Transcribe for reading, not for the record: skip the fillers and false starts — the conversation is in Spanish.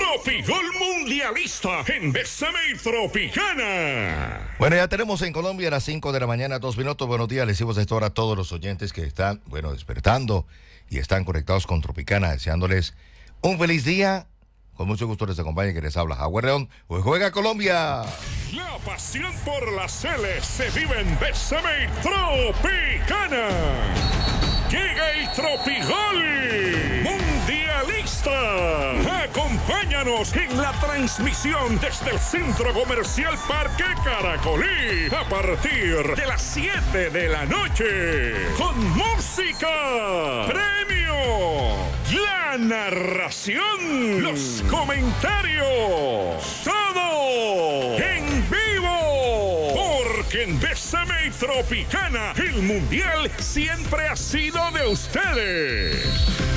Tropigol Mundialista en Bésame y Tropicana. Bueno, ya tenemos en Colombia a las 5 de la mañana, 2 minutos. Buenos días, les decimos esto ahora a todos los oyentes que están, despertando y están conectados con Tropicana, deseándoles un feliz día. Con mucho gusto les acompaña que les habla Jaguar León. Hoy juega Colombia. La pasión por la Cele se vive en Bésame y Tropicana. Llega el Tropigol Mundialista. Acompáñanos en la transmisión desde el Centro Comercial Parque Caracolí a partir de las 7 de la noche. Con música, premio, la narración, los comentarios, todo en vivo. Porque en Bésame y Tropicana el Mundial siempre ha sido de ustedes.